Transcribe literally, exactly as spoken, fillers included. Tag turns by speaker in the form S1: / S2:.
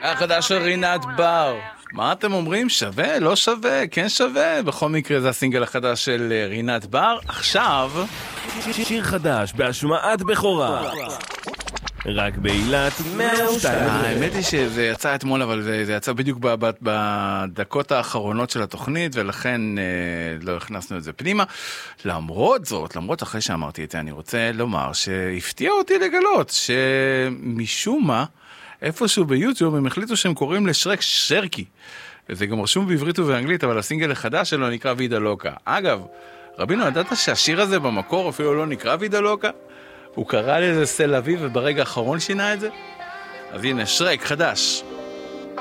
S1: החדש של רינת בר. מה אתם אומרים? שווה? לא שווה? כן שווה? בכל מקרה זה הסינגל החדש של רינת בר. עכשיו
S2: שיר חדש בהשמעת בכורה רק באילת מאה ושתיים.
S1: האמת היא שזה יצא אתמול, אבל זה, זה יצא בדיוק בדקות האחרונות של התוכנית, ולכן אה, לא הכנסנו את זה פנימה. למרות זאת, למרות אחרי שאמרתי את זה, אני רוצה לומר שהפתיע אותי לגלות שמשום מה איפשהו ביוטיוב הם החליטו שהם קוראים לשרק שרקי, וזה גם רשום בעברית ובאנגלית, אבל הסינגל החדש שלו נקרא וידה לוקה. אגב, רבינו, ידעת שהשיר הזה במקור אפילו לא נקרא וידה לוקה? הוא קרא לזה סל אביב וברגע האחרון שינה את זה? אז הנה, שרק חדש.